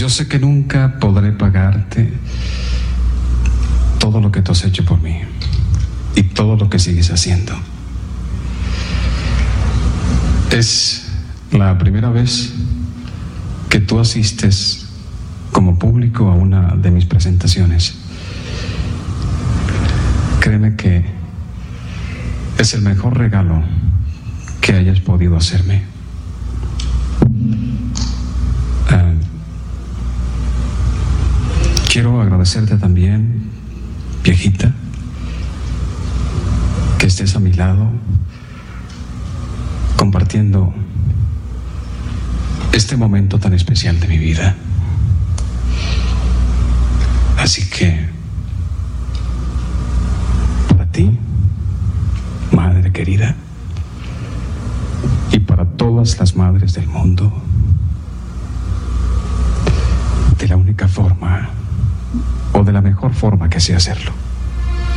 Yo sé que nunca podré pagarte todo lo que tú has hecho por mí y todo lo que sigues haciendo. Es la primera vez que tú asistes como público a una de mis presentaciones. Créeme que es el mejor regalo que hayas podido hacerme. Quiero agradecerte también, viejita, que estés a mi lado compartiendo este momento tan especial de mi vida. Así que, para ti, madre querida, y para todas las madres del mundo, de la única forma o de la mejor forma que sé hacerlo,